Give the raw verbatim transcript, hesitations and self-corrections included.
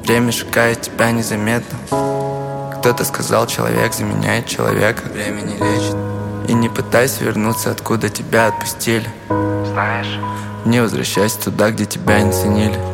Время шагает тебя незаметно. Кто-то сказал, человек заменяет человека. Время не лечит. И не пытайся вернуться, откуда тебя отпустили. Знаешь, Не возвращайся туда, где тебя не ценили.